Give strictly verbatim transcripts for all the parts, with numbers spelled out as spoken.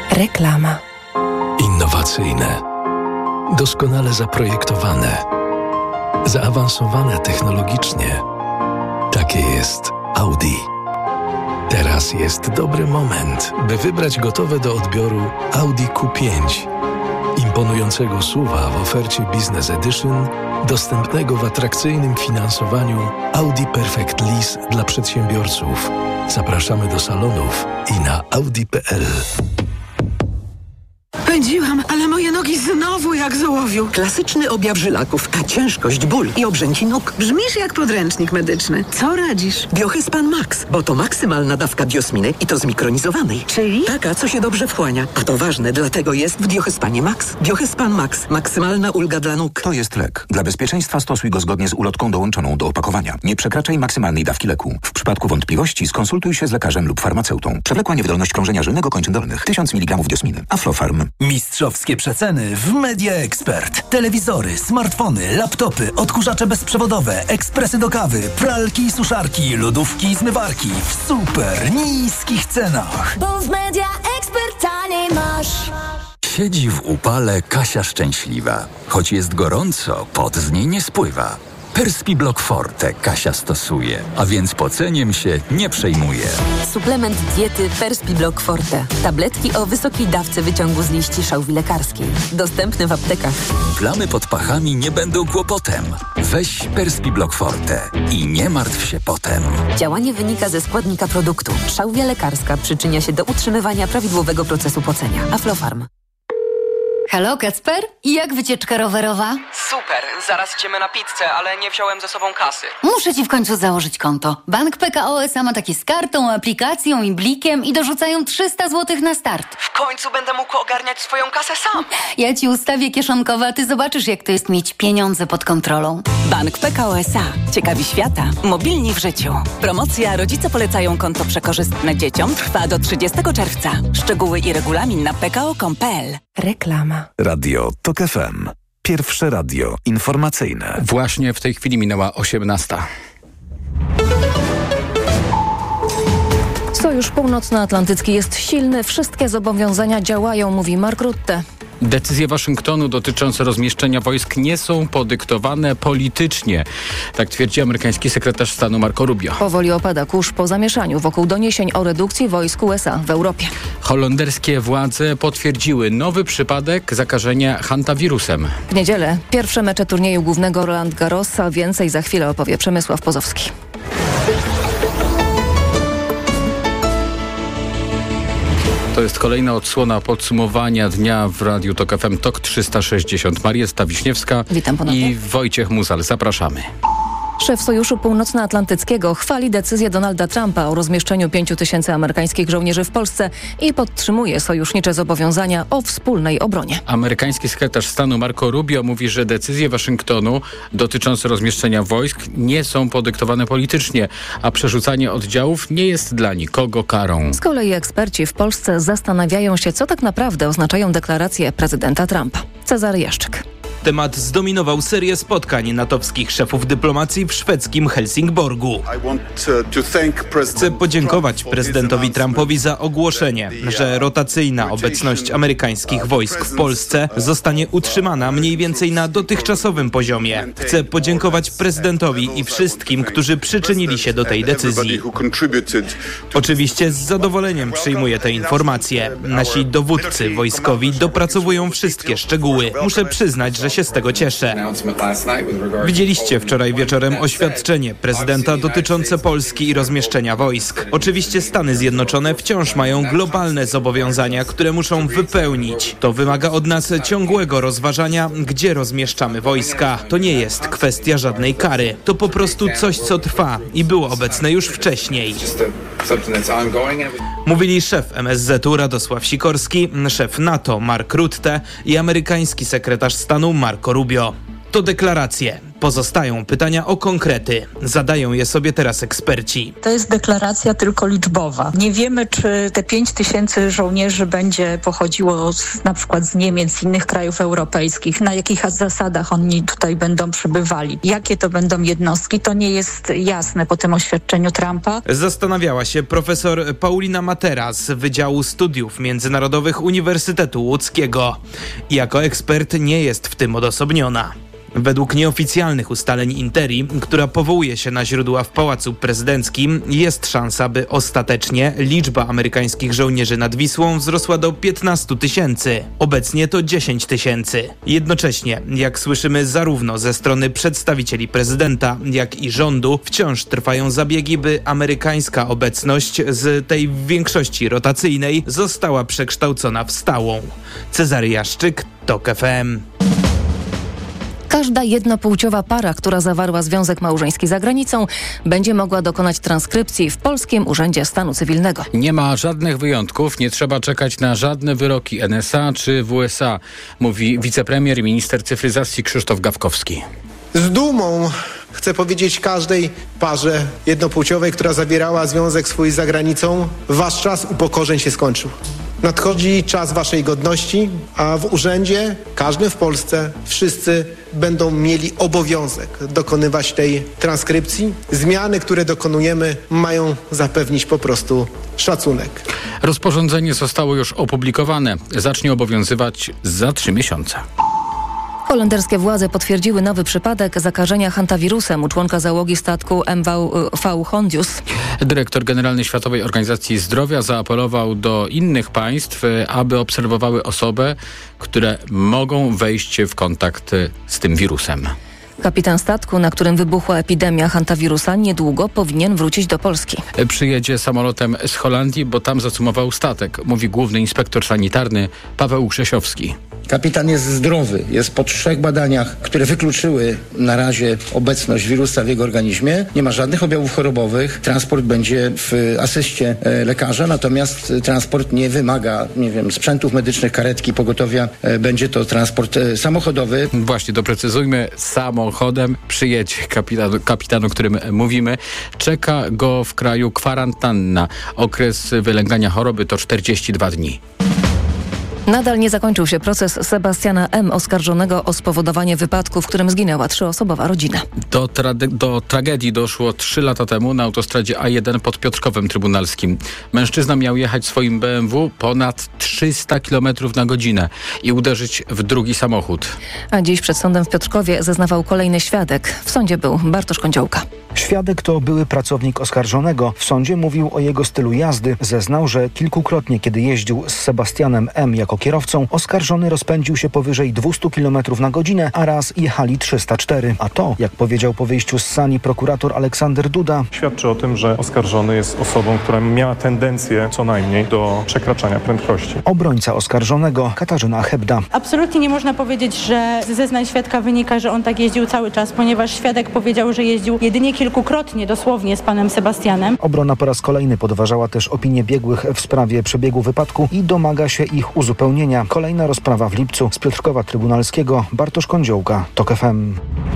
Reklama. Innowacyjne, doskonale zaprojektowane, zaawansowane technologicznie. Takie jest Audi. Teraz jest dobry moment, by wybrać gotowe do odbioru Audi Q pięć. Imponującego S U V-a w ofercie Business Edition, dostępnego w atrakcyjnym finansowaniu Audi Perfect Lease dla przedsiębiorców. Zapraszamy do salonów i na audi kropka p l. Pędziłam, ale moje nogi znowu jak z ołowiu. Klasyczny objaw żylaków, a ciężkość, ból i obrzęki nóg. Brzmisz jak podręcznik medyczny. Co radzisz? Biohyspan Max, bo to maksymalna dawka biosminy i to zmikronizowanej. Czyli? Taka, co się dobrze wchłania. A to ważne, dlatego jest w Biohyspanie Max. Biohyspan Max. Maksymalna ulga dla nóg. To jest lek. Dla bezpieczeństwa stosuj go zgodnie z ulotką dołączoną do opakowania. Nie przekraczaj maksymalnej dawki leku. W przypadku wątpliwości skonsultuj się z lekarzem lub farmaceutą. Przewlekła niewydolność krążenia żylnego kończyn dolnych. tysiąc miligramów diosminy. Aflofarm. Mistrzowskie przeceny w Media Expert. Telewizory, smartfony, laptopy, odkurzacze bezprzewodowe, ekspresy do kawy, pralki i suszarki, lodówki i zmywarki w super niskich cenach. Bo w Media Expert taniej masz. Siedzi w upale Kasia szczęśliwa. Choć jest gorąco, pot z niej nie spływa. Perspiblock Forte Kasia stosuje, a więc poceniem się nie przejmuje. Suplement diety Perspiblock Forte. Tabletki o wysokiej dawce wyciągu z liści szałwi lekarskiej. Dostępne w aptekach. Plamy pod pachami nie będą kłopotem. Weź Perspiblock Forte i nie martw się potem. Działanie wynika ze składnika produktu. Szałwia lekarska przyczynia się do utrzymywania prawidłowego procesu pocenia. Aflofarm. Halo, Kacper? I jak wycieczka rowerowa? Super, zaraz idziemy na pizzę, ale nie wziąłem ze sobą kasy. Muszę ci w końcu założyć konto. Bank P K O S A ma takie z kartą, aplikacją i blikiem i dorzucają trzysta złotych na start. W końcu będę mógł ogarniać swoją kasę sam. Ja ci ustawię kieszonkowe, a ty zobaczysz, jak to jest mieć pieniądze pod kontrolą. Bank P K O S A. Ciekawi świata. Mobilni w życiu. Promocja Rodzice polecają konto przekorzystne dzieciom trwa do trzydziestego czerwca. Szczegóły i regulamin na p k o kropka com kropka p l. Reklama. Radio TOK F M. Pierwsze radio informacyjne. Właśnie w tej chwili minęła osiemnasta. Sojusz Północnoatlantycki jest silny, wszystkie zobowiązania działają, mówi Mark Rutte. Decyzje Waszyngtonu dotyczące rozmieszczenia wojsk nie są podyktowane politycznie. Tak twierdzi amerykański sekretarz stanu Marco Rubio. Powoli opada kurz po zamieszaniu wokół doniesień o redukcji wojsk U S A w Europie. Holenderskie władze potwierdziły nowy przypadek zakażenia hantawirusem. W niedzielę pierwsze mecze turnieju głównego Roland Garrosa. Więcej za chwilę opowie Przemysław Pozowski. To jest kolejna odsłona podsumowania dnia w Radiu TOK F M TOK trzysta sześćdziesiąt. Marietta Wiśniewska. Witam ponownie. I Wojciech Muzal. Zapraszamy. Szef Sojuszu Północnoatlantyckiego chwali decyzję Donalda Trumpa o rozmieszczeniu pięciu tysięcy amerykańskich żołnierzy w Polsce i podtrzymuje sojusznicze zobowiązania o wspólnej obronie. Amerykański sekretarz stanu Marco Rubio mówi, że decyzje Waszyngtonu dotyczące rozmieszczenia wojsk nie są podyktowane politycznie, a przerzucanie oddziałów nie jest dla nikogo karą. Z kolei eksperci w Polsce zastanawiają się, co tak naprawdę oznaczają deklaracje prezydenta Trumpa. Cezary Jaszczyk. Temat zdominował serię spotkań natowskich szefów dyplomacji w szwedzkim Helsingborgu. Chcę podziękować prezydentowi Trumpowi za ogłoszenie, że rotacyjna obecność amerykańskich wojsk w Polsce zostanie utrzymana mniej więcej na dotychczasowym poziomie. Chcę podziękować prezydentowi i wszystkim, którzy przyczynili się do tej decyzji. Oczywiście z zadowoleniem przyjmuję te informacje. Nasi dowódcy wojskowi dopracowują wszystkie szczegóły. Muszę przyznać, że się z tego cieszę. Widzieliście wczoraj wieczorem oświadczenie prezydenta dotyczące Polski i rozmieszczenia wojsk. Oczywiście Stany Zjednoczone wciąż mają globalne zobowiązania, które muszą wypełnić. To wymaga od nas ciągłego rozważania, gdzie rozmieszczamy wojska. To nie jest kwestia żadnej kary. To po prostu coś, co trwa i było obecne już wcześniej. Mówili szef M S Z u Radosław Sikorski, szef NATO Mark Rutte i amerykański sekretarz stanu Marco Rubio. To deklaracje. Pozostają pytania o konkrety. Zadają je sobie teraz eksperci. To jest deklaracja tylko liczbowa. Nie wiemy, czy te pięć tysięcy żołnierzy będzie pochodziło z, na przykład z Niemiec, z innych krajów europejskich. Na jakich zasadach oni tutaj będą przybywali. Jakie to będą jednostki, to nie jest jasne po tym oświadczeniu Trumpa. Zastanawiała się profesor Paulina Matera z Wydziału Studiów Międzynarodowych Uniwersytetu Łódzkiego. Jako ekspert nie jest w tym odosobniona. Według nieoficjalnych ustaleń Interi, która powołuje się na źródła w Pałacu Prezydenckim, jest szansa, by ostatecznie liczba amerykańskich żołnierzy nad Wisłą wzrosła do piętnaście tysięcy. Obecnie to dziesięć tysięcy. Jednocześnie, jak słyszymy zarówno ze strony przedstawicieli prezydenta, jak i rządu, wciąż trwają zabiegi, by amerykańska obecność z tej w większości rotacyjnej została przekształcona w stałą. Cezary Jaszczyk, TOK F M. Każda jednopłciowa para, która zawarła związek małżeński za granicą, będzie mogła dokonać transkrypcji w Polskim Urzędzie Stanu Cywilnego. Nie ma żadnych wyjątków, nie trzeba czekać na żadne wyroki N S A czy W S A, mówi wicepremier i minister cyfryzacji Krzysztof Gawkowski. Z dumą chcę powiedzieć każdej parze jednopłciowej, która zawierała związek swój za granicą, wasz czas upokorzeń się skończył. Nadchodzi czas waszej godności, a w urzędzie, każdym w Polsce, wszyscy będą mieli obowiązek dokonywać tej transkrypcji. Zmiany, które dokonujemy, mają zapewnić po prostu szacunek. Rozporządzenie zostało już opublikowane. Zacznie obowiązywać za trzy miesiące. Holenderskie władze potwierdziły nowy przypadek zakażenia hantawirusem u członka załogi statku M V Hondius. Dyrektor generalny Światowej Organizacji Zdrowia zaapelował do innych państw, aby obserwowały osoby, które mogą wejść w kontakt z tym wirusem. Kapitan statku, na którym wybuchła epidemia hantawirusa, niedługo powinien wrócić do Polski. Przyjedzie samolotem z Holandii, bo tam zacumował statek, mówi główny inspektor sanitarny Paweł Krzesiowski. Kapitan jest zdrowy, jest po trzech badaniach, które wykluczyły na razie obecność wirusa w jego organizmie. Nie ma żadnych objawów chorobowych. Transport będzie w asyście lekarza, natomiast transport nie wymaga, nie wiem, sprzętów medycznych, karetki, pogotowia. Będzie to transport samochodowy. Właśnie, doprecyzujmy, samochodem przyjedzie kapitan, kapitan, o którym mówimy. Czeka go w kraju kwarantanna. Okres wylęgania choroby to czterdzieści dwa dni. Nadal nie zakończył się proces Sebastiana M., oskarżonego o spowodowanie wypadku, w którym zginęła trzyosobowa rodzina. Do, tra- do tragedii doszło trzy lata temu na autostradzie A jeden pod Piotrkowem Trybunalskim. Mężczyzna miał jechać swoim B M W ponad trzysta kilometrów na godzinę i uderzyć w drugi samochód. A dziś przed sądem w Piotrkowie zeznawał kolejny świadek. W sądzie był Bartosz Kądziołka. Świadek to były pracownik oskarżonego. W sądzie mówił o jego stylu jazdy. Zeznał, że kilkukrotnie, kiedy jeździł z Sebastianem M. jako kierowcą, oskarżony rozpędził się powyżej dwieście kilometrów na godzinę, a raz jechali trzysta cztery. A to, jak powiedział po wyjściu z sali prokurator Aleksander Duda, świadczy o tym, że oskarżony jest osobą, która miała tendencję co najmniej do przekraczania prędkości. Obrońca oskarżonego Katarzyna Hebda. Absolutnie nie można powiedzieć, że ze zeznań świadka wynika, że on tak jeździł cały czas, ponieważ świadek powiedział, że jeździł jedynie kilkukrotnie dosłownie z panem Sebastianem. Obrona po raz kolejny podważała też opinię biegłych w sprawie przebiegu wypadku i domaga się ich uzupełnienia. Kolejna rozprawa w lipcu. Z Piotrkowa Trybunalskiego Bartosz Kądziołka, TOK F M.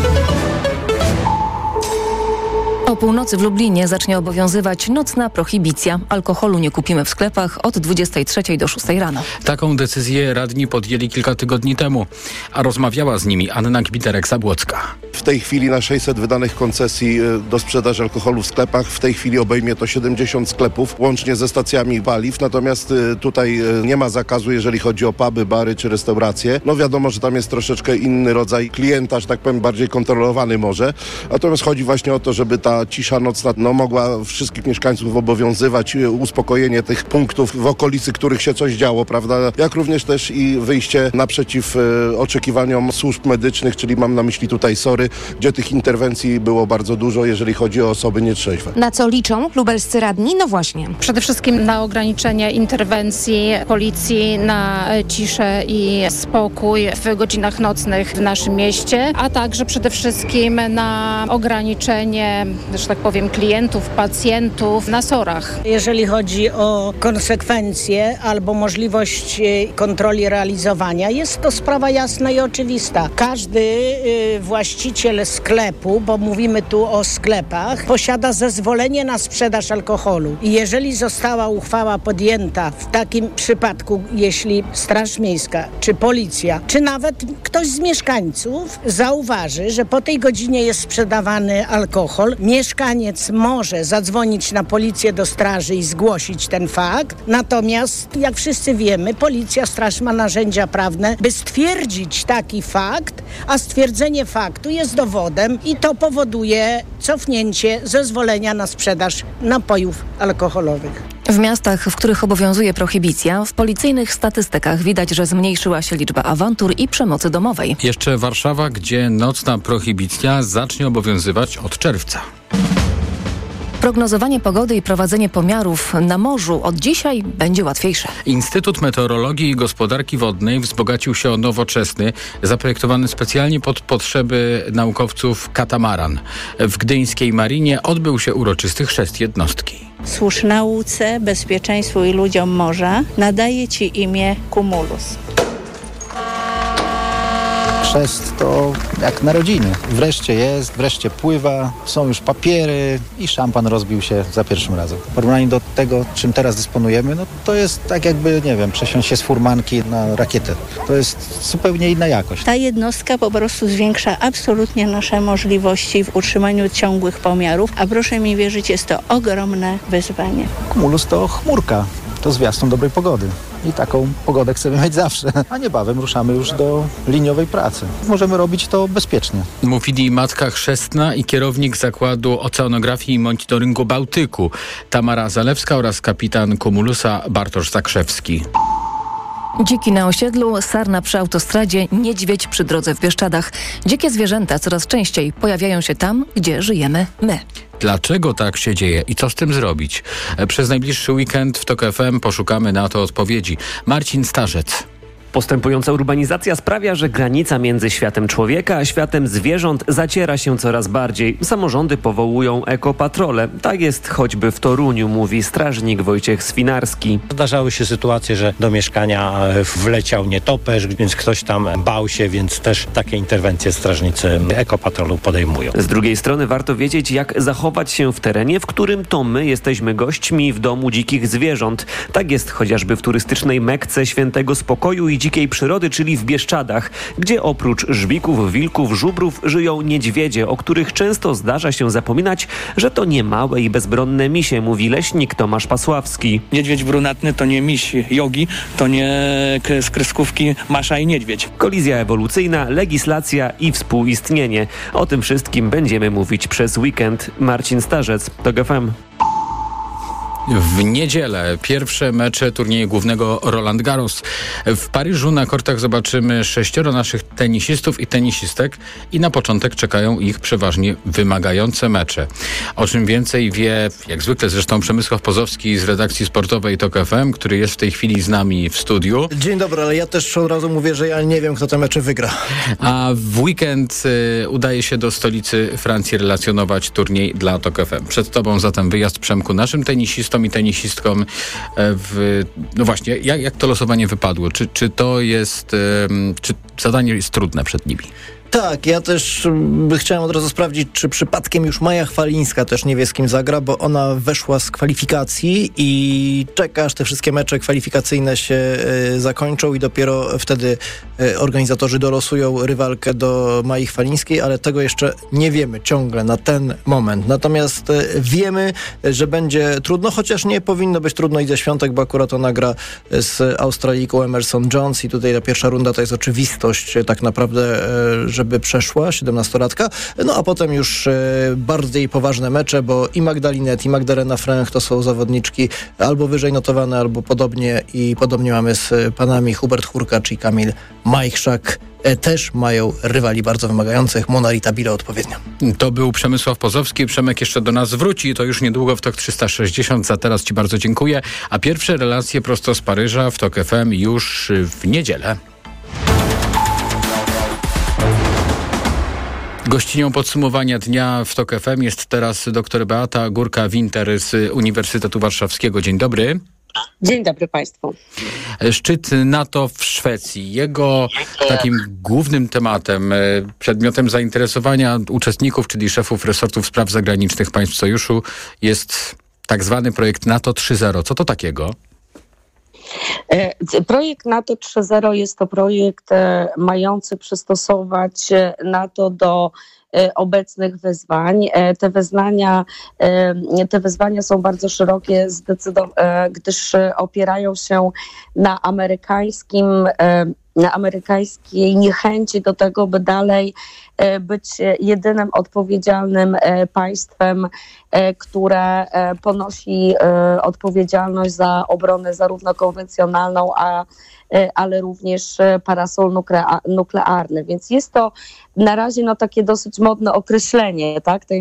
O północy w Lublinie zacznie obowiązywać nocna prohibicja. Alkoholu nie kupimy w sklepach od dwudziestej trzeciej do szóstej rano. Taką decyzję radni podjęli kilka tygodni temu, a rozmawiała z nimi Anna Gbiterek-Zabłocka. W tej chwili na sześćset wydanych koncesji do sprzedaży alkoholu w sklepach, w tej chwili obejmie to siedemdziesiąt sklepów, łącznie ze stacjami paliw, natomiast tutaj nie ma zakazu, jeżeli chodzi o puby, bary czy restauracje. No wiadomo, że tam jest troszeczkę inny rodzaj klienta, że tak powiem, bardziej kontrolowany może, natomiast chodzi właśnie o to, żeby ta cisza nocna no, mogła wszystkich mieszkańców obowiązywać, uspokojenie tych punktów, w okolicy których się coś działo, prawda, jak również też i wyjście naprzeciw e, oczekiwaniom służb medycznych, czyli mam na myśli tutaj SOR-y, gdzie tych interwencji było bardzo dużo, jeżeli chodzi o osoby nietrzeźwe. Na co liczą lubelscy radni? No właśnie. Przede wszystkim na ograniczenie interwencji policji, na ciszę i spokój w godzinach nocnych w naszym mieście, a także przede wszystkim na ograniczenie że tak powiem, klientów, pacjentów na SOR-ach. Jeżeli chodzi o konsekwencje albo możliwość kontroli realizowania, jest to sprawa jasna i oczywista. Każdy właściciel sklepu, bo mówimy tu o sklepach, posiada zezwolenie na sprzedaż alkoholu. I jeżeli została uchwała podjęta w takim przypadku, jeśli Straż Miejska, czy policja, czy nawet ktoś z mieszkańców zauważy, że po tej godzinie jest sprzedawany alkohol, mieszkaniec może zadzwonić na policję do straży i zgłosić ten fakt. Natomiast, jak wszyscy wiemy, policja, straż ma narzędzia prawne, by stwierdzić taki fakt, a stwierdzenie faktu jest dowodem i to powoduje cofnięcie zezwolenia na sprzedaż napojów alkoholowych. W miastach, w których obowiązuje prohibicja, w policyjnych statystykach widać, że zmniejszyła się liczba awantur i przemocy domowej. Jeszcze Warszawa, gdzie nocna prohibicja zacznie obowiązywać od czerwca. Prognozowanie pogody i prowadzenie pomiarów na morzu od dzisiaj będzie łatwiejsze. Instytut Meteorologii i Gospodarki Wodnej wzbogacił się o nowoczesny, zaprojektowany specjalnie pod potrzeby naukowców katamaran. W gdyńskiej marinie odbył się uroczysty chrzest jednostki. Służ nauce, bezpieczeństwu i ludziom morza nadaje ci imię Cumulus. Chrzest to jak narodziny. Wreszcie jest, wreszcie pływa, są już papiery i szampan rozbił się za pierwszym razem. W porównaniu do tego, czym teraz dysponujemy, no to jest tak jakby, nie wiem, przesiąść się z furmanki na rakietę. To jest zupełnie inna jakość. Ta jednostka po prostu zwiększa absolutnie nasze możliwości w utrzymaniu ciągłych pomiarów, a proszę mi wierzyć, jest to ogromne wyzwanie. Cumulus to chmurka. To zwiastun dobrej pogody. I taką pogodę chcemy mieć zawsze. A niebawem ruszamy już do liniowej pracy. Możemy robić to bezpiecznie. Mówili matka chrzestna i kierownik Zakładu Oceanografii i Monitoringu Bałtyku Tamara Zalewska oraz kapitan Cumulusa Bartosz Zakrzewski. Dziki na osiedlu, sarna przy autostradzie, niedźwiedź przy drodze w Bieszczadach. Dzikie zwierzęta coraz częściej pojawiają się tam, gdzie żyjemy my. Dlaczego tak się dzieje i co z tym zrobić? Przez najbliższy weekend w TOK F M poszukamy na to odpowiedzi. Marcin Starzec. Postępująca urbanizacja sprawia, że granica między światem człowieka a światem zwierząt zaciera się coraz bardziej. Samorządy powołują ekopatrole. Tak jest choćby w Toruniu, mówi strażnik Wojciech Swinarski. Zdarzały się sytuacje, że do mieszkania wleciał nietoperz, więc ktoś tam bał się, więc też takie interwencje strażnicy ekopatrolu podejmują. Z drugiej strony warto wiedzieć, jak zachować się w terenie, w którym to my jesteśmy gośćmi w domu dzikich zwierząt. Tak jest chociażby w turystycznej Mekce Świętego Spokoju i dzikiej przyrody, czyli w Bieszczadach, gdzie oprócz żbików, wilków, żubrów żyją niedźwiedzie, o których często zdarza się zapominać, że to nie małe i bezbronne misie, mówi leśnik Tomasz Pasławski. Niedźwiedź brunatny to nie miś jogi, to nie z kreskówki Masza i Niedźwiedź. Kolizja ewolucyjna, legislacja i współistnienie. O tym wszystkim będziemy mówić przez weekend. Marcin Starzec, TOK F M. W niedzielę pierwsze mecze turnieju głównego Roland Garros. W Paryżu na kortach zobaczymy sześcioro naszych tenisistów i tenisistek i na początek czekają ich przeważnie wymagające mecze. O czym więcej wie, jak zwykle zresztą, Przemysław Pozowski z redakcji sportowej TOK F M, który jest w tej chwili z nami w studiu. Dzień dobry, ale ja też od razu mówię, że ja nie wiem, kto te mecze wygra. A w weekend y, udaje się do stolicy Francji relacjonować turniej dla TOK F M. Przed tobą zatem wyjazd, Przemku, naszym tenisistom i tenisistkom w, no właśnie, jak, jak to losowanie wypadło? Czy, czy to jest, czy zadanie jest trudne przed nimi? Tak, ja też by chciałem od razu sprawdzić, czy przypadkiem już Maja Chwalińska też nie wie, z kim zagra, bo ona weszła z kwalifikacji i czeka, aż te wszystkie mecze kwalifikacyjne się y, zakończą i dopiero wtedy y, organizatorzy dolosują rywalkę do Mai Chwalińskiej, ale tego jeszcze nie wiemy ciągle na ten moment. Natomiast y, wiemy, że będzie trudno, chociaż nie powinno być trudno i ze Świątek, bo akurat ona gra z Australijką Emerson Jones i tutaj ta pierwsza runda to jest oczywistość y, tak naprawdę, y, żeby przeszła, siedemnastolatka. No a potem już e, bardziej poważne mecze, bo i Magdalinet, i Magdalena Fręch to są zawodniczki albo wyżej notowane, albo podobnie i podobnie mamy z panami Hubert Hurkacz i Kamil Majchrzak. E, też mają rywali bardzo wymagających, Mona Ritabile odpowiednio. To był Przemysław Pozowski. Przemek jeszcze do nas wróci, to już niedługo w TOK trzysta sześćdziesiąt. Za teraz ci bardzo dziękuję. A pierwsze relacje prosto z Paryża w TOK F M już w niedzielę. Gościnią podsumowania dnia w TOK F M jest teraz dr Beata Górka-Winter z Uniwersytetu Warszawskiego. Dzień dobry. Dzień dobry Państwu. Szczyt NATO w Szwecji. Jego takim głównym tematem, przedmiotem zainteresowania uczestników, czyli szefów resortów spraw zagranicznych państw sojuszu, jest tak zwany projekt NATO trzy zero. Co to takiego? Projekt NATO trzy zero jest to projekt mający przystosować NATO do obecnych wyzwań. Te wyzwania, te wyzwania są bardzo szerokie, gdyż opierają się na amerykańskim, na amerykańskiej niechęci do tego, by dalej być jedynym odpowiedzialnym państwem, które ponosi odpowiedzialność za obronę zarówno konwencjonalną, a, ale również parasol nuklearny. Więc jest to na razie no, takie dosyć modne określenie, tak, tej